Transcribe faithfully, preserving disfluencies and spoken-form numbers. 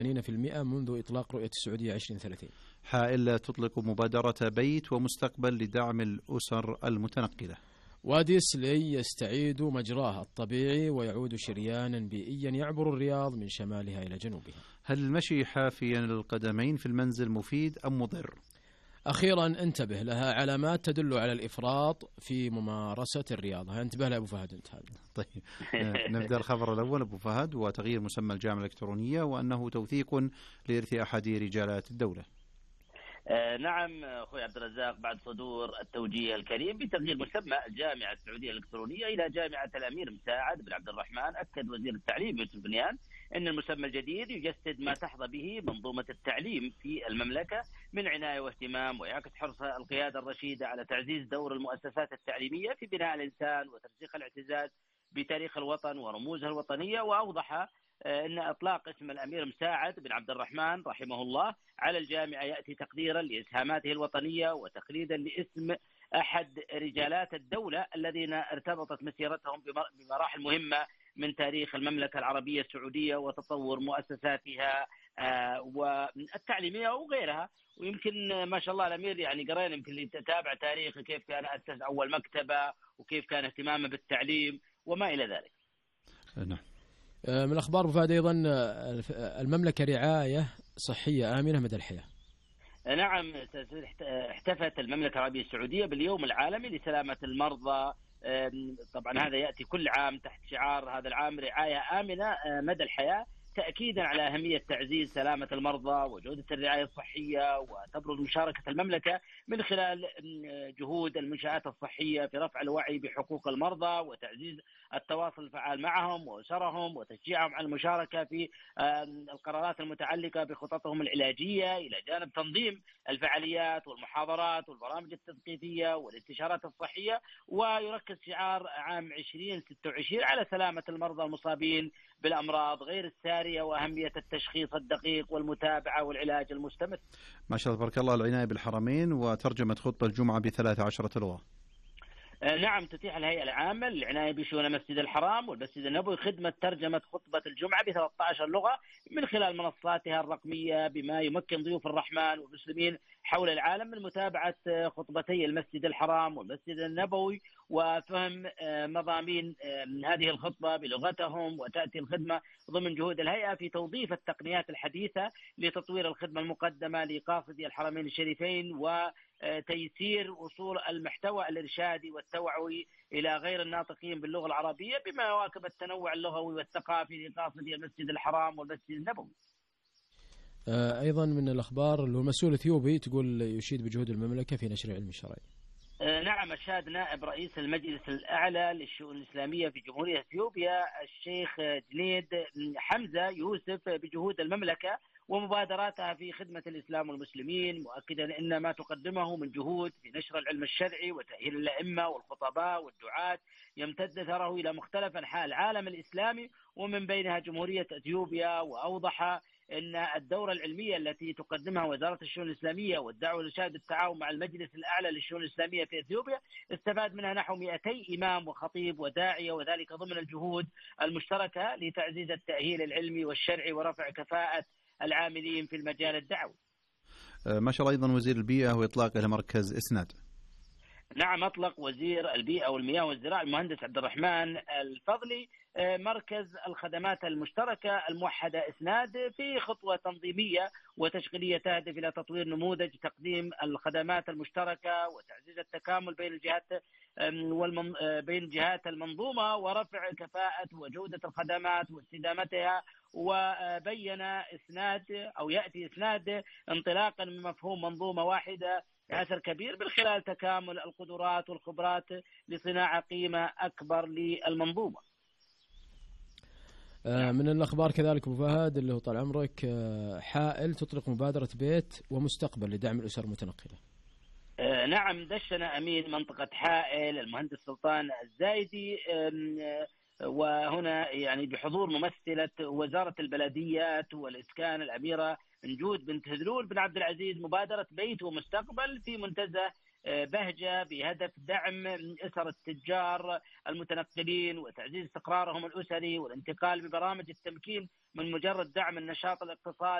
ثمانين بالمئة منذ إطلاق رؤية السعودية عشرين ثلاثين. حائل تطلق مبادرة بيت ومستقبل لدعم الأسر المتنقلة. وادي سلي يستعيد مجراه الطبيعي ويعود شريانا بيئيا يعبر الرياض من شمالها إلى جنوبها. هل المشي حافيا للقدمين في المنزل مفيد أم مضر؟ أخيرا انتبه، لها علامات تدل على الإفراط في ممارسة الرياضة. انتبه لها أبو فهد أنت هذا. طيب نبدأ الخبر الأول أبو فهد، وتغيير مسمى الجامعة الإلكترونية وأنه توثيق لإرث أحد رجالات الدولة. آه نعم أخوي عبد الرزاق، بعد صدور التوجيه الكريم بتغيير مسمى الجامعة السعودية الإلكترونية إلى جامعة الأمير مساعد بن عبد الرحمن، أكد وزير التعليم يوسف بنيان أن المسمى الجديد يجسد ما تحظى به منظومة التعليم في المملكة من عناية واهتمام، ويعكس حرص القيادة الرشيدة على تعزيز دور المؤسسات التعليمية في بناء الإنسان وترسيخ الاعتزاز بتاريخ الوطن ورموزه الوطنية. وأوضح أن إطلاق اسم الأمير مساعد بن عبد الرحمن رحمه الله على الجامعة يأتي تقديرا لإسهاماته الوطنية وتخليدا لاسم أحد رجالات الدولة الذين ارتبطت مسيرتهم بمراحل مهمة من تاريخ المملكة العربية السعودية وتطور مؤسساتها والتعليمية وغيرها. ويمكن ما شاء الله الأمير يعني قرينا يمكن اللي تتابع تاريخه كيف كان أسس أول مكتبة وكيف كان اهتمامه بالتعليم وما إلى ذلك. نعم. من الأخبار أبو فهد أيضا المملكة رعاية صحية آمنة مدى الحياة. نعم، احتفت المملكة العربية السعودية باليوم العالمي لسلامة المرضى. طبعا هذا يأتي كل عام تحت شعار هذا العام رعاية آمنة مدى الحياة، تأكيدا على أهمية تعزيز سلامة المرضى وجودة الرعاية الصحية. وتبرز مشاركة المملكة من خلال جهود المنشآت الصحية في رفع الوعي بحقوق المرضى وتعزيز التواصل الفعال معهم وأسرهم وتشجيعهم على المشاركة في القرارات المتعلقة بخططهم العلاجية، إلى جانب تنظيم الفعاليات والمحاضرات والبرامج التثقيفية والاستشارات الصحية. ويركز شعار عام عشرين ستة وعشرين على سلامة المرضى المصابين بالأمراض غير السارية وأهمية التشخيص الدقيق والمتابعة والعلاج المستمر. ما شاء الله تبارك الله. العناية بالحرمين وترجمة خطبة الجمعة بثلاث عشرة لغة. نعم، تتيح الهيئة العامة للعناية بشؤون مسجد الحرام والمسجد النبوي خدمة ترجمة خطبة الجمعة ب ثلاث عشرة لغة من خلال منصاتها الرقمية، بما يمكن ضيوف الرحمن والمسلمين حول العالم من متابعة خطبتي المسجد الحرام والمسجد النبوي وفهم مضامين هذه الخطبة بلغتهم. وتأتي الخدمة ضمن جهود الهيئة في توظيف التقنيات الحديثة لتطوير الخدمة المقدمة لقاصدي الحرمين الشريفين وتيسير وصول المحتوى الإرشادي والتوعوي إلى غير الناطقين باللغة العربية بما يواكب التنوع اللغوي والثقافي لقاصدي المسجد الحرام والمسجد النبوي. أيضا من الأخبار اللي هو مسؤول اثيوبي تقول يشيد بجهود المملكة في نشر العلم الشرعي. نعم، أشاد نائب رئيس المجلس الأعلى للشؤون الإسلامية في جمهورية اثيوبيا الشيخ جنيد حمزة يوسف بجهود المملكة ومبادراتها في خدمة الإسلام والمسلمين، مؤكدا أن ما تقدمه من جهود في نشر العلم الشرعي وتأهيل الأئمة والخطباء والدعاة يمتد ثره إلى مختلف أنحاء العالم الإسلامي ومن بينها جمهورية اثيوبيا. وأوضح أن الدورة العلمية التي تقدمها وزارة الشؤون الإسلامية والدعوة والإرشاد بالتعاون مع المجلس الأعلى للشؤون الإسلامية في اثيوبيا استفاد منها نحو مئتي إمام وخطيب وداعية، وذلك ضمن الجهود المشتركة لتعزيز التأهيل العلمي والشرعي ورفع كفاءة العاملين في المجال الدعوي. ما شاء الله. أيضا وزير البيئة وإطلاقه لمركز إسناد. نعم، أطلق وزير البيئة والمياه والزراعة المهندس عبد الرحمن الفضلي مركز الخدمات المشتركة الموحدة إسناد في خطوة تنظيمية وتشغيلية تهدف إلى تطوير نموذج تقديم الخدمات المشتركة وتعزيز التكامل بين الجهات والمن... بين جهات المنظومة ورفع كفاءة وجودة الخدمات واستدامتها. وبين إسناد أو يأتي إسناد انطلاقا من مفهوم منظومة واحدة أثر كبير من خلال تكامل القدرات والخبرات لصناعة قيمة أكبر للمنظومة. من الأخبار كذلك أبو فهد اللي هو طال عمرك حائل تطلق مبادرة بيت ومستقبل لدعم الأسر المتنقلة. نعم، دشن أمين منطقة حائل المهندس سلطان الزايدي وهنا يعني بحضور ممثلة وزارة البلديات والإسكان الأميرة نجود بنت هذلول بن عبد العزيز مبادرة بيت ومستقبل في منتزه بهجة بهدف دعم أسر التجار المتنقلين وتعزيز استقرارهم الأسري والانتقال ببرامج التمكين من مجرد دعم النشاط الاقتصادي